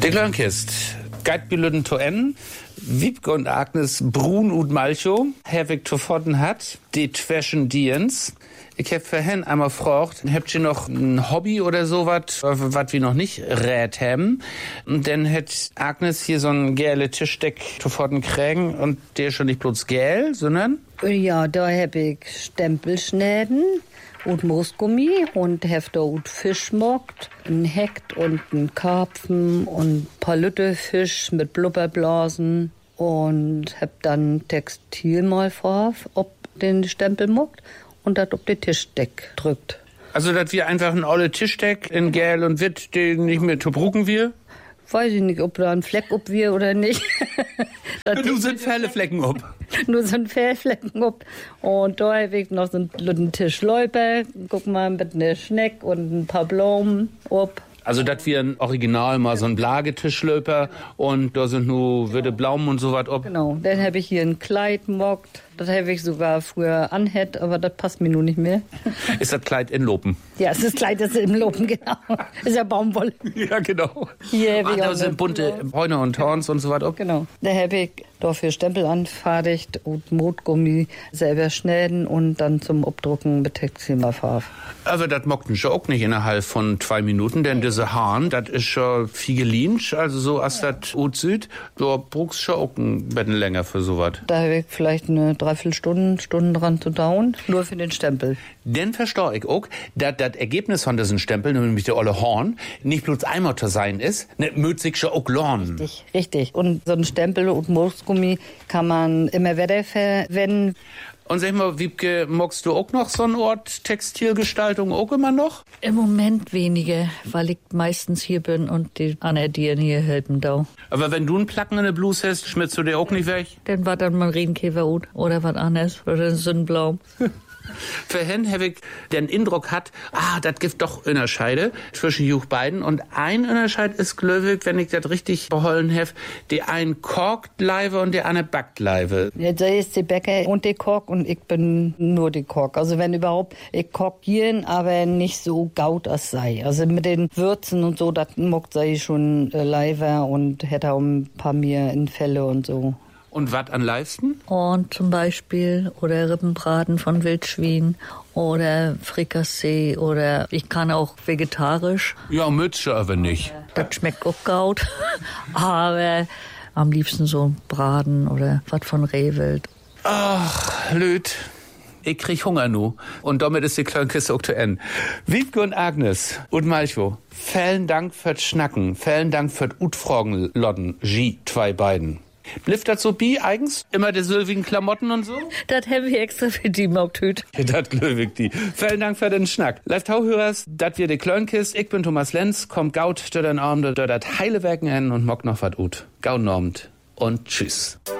Der Klönkist, Geitbülüden to en, Wiebke und Agnes Brun und Malcho, Herr Victor Vodden hat, die Twäschen Diens. Ich hab vorhin einmal gefragt, habt ihr noch ein Hobby oder sowas, was wir noch nicht rät haben? Und dann hat Agnes hier so ein gelbe Tischdeck to Vodden kriegen und der ist schon nicht bloß gel, sondern? Ja, da hab ich Stempelschnäden und Moosgummi und Hefter und Fisch mockt, ein Hekt und ein Karpfen und ein paar Lüttefisch mit Blubberblasen und hab dann Textil mal vor, ob den Stempel mockt und das auf den Tischdeck drückt. Also, dass wir einfach ein olle Tischdeck in Gel und Witt, den nicht mehr zu brucken wir? Weiß ich nicht, ob da ein Fleck ob wir oder nicht. Nur sind Fälleflecken ob. Nur so ein Fellflecken ob. Und da habe ich noch so einen Tisch Läuper. Guck mal, mit einer Schneck und ein paar Blumen ob. Also, dass wir ein Original mal so ein Blagetischlöper und da sind nur wilde Blumen und so was ob. Genau, dann habe ich hier ein Kleid mockt. Das habe ich sogar früher anhett, aber das passt mir nun nicht mehr. Ist das Kleid in Lopen? Ja, es ist das Kleid, das ist im Lopen, genau. Ist ja Baumwolle. Ja, genau. Hier habe ich da auch sind bunte Häune und Horns und so was ob. Genau. Da habe ich dafür Stempel anfertigt und Mootgummi selber schneiden und dann zum Abdrucken mit Textilfarbe. Aber das mockt schon auch nicht innerhalb von 2 Minuten, denn diese Haaren, das ist schon viel gelincht, also so als das gut sieht, da brauchst du schon auch ein bisschen länger für sowas. Da habe ich vielleicht eine Dreiviertelstunde dran zu dauern, nur für den Stempel. Denn verstehe ich auch, dass das Ergebnis von diesen Stempel, nämlich der olle Horn, nicht bloß einmal zu sein ist, ne, mögt sich schon auch lernen. Richtig. Und so ein Stempel und Moosgummi kann man immer wieder verwenden. Und sag mal, Wiebke, magst du auch noch so einen Ort Textilgestaltung auch immer noch? Im Moment weniger, weil ich meistens hier bin und die anderen hier helfen da. Aber wenn du einen Placken in der Blues hast, schmierst du dir auch nicht weg? Dann war dann mal Riedenkäfer oder was anderes, oder Sonnenblau. Vorhin habe ich den Eindruck hat, das gibt doch Unterscheide zwischen juch beiden. Und ein Unterscheid ist, glöwig, wenn ich das richtig behollen habe, die ein korkt Leibe und der andere backt Leibe. Jetzt ist die Bäcker und die Kork und ich bin nur die Kork. Also wenn überhaupt, ich korkieren, aber nicht so gaut als sei. Also mit den Würzen und so, das mockt sei schon Leiber und hätte auch ein paar mehr in Felle und so. Und was an Leisten? Und zum Beispiel oder Rippenbraten von Wildschwein oder Frikassee oder ich kann auch vegetarisch. Ja, Mütze aber nicht. Das schmeckt auch gut, aber am liebsten so Braten oder was von Rehwild. Ach, Lüt. Ich krieg Hunger nu. Und damit ist die Klönkiste auch zu Ende. Wiebke und Agnes und Malcho, vielen Dank fürs Schnacken, vielen Dank fürs Utfragen lodden, zwei beiden. Bliff das so bi eigens? Immer die sylvigen Klamotten und so? Das haben wir extra für die Maugtüt. Das glöwig die. Vielen Dank für den Schnack. Live Tauhörers, dat wir die Klönkist. Ich bin Thomas Lenz, kommt gaut, dort den Arm, dort dat heile Werken hin und mock noch wat ut. Gaut normend und tschüss.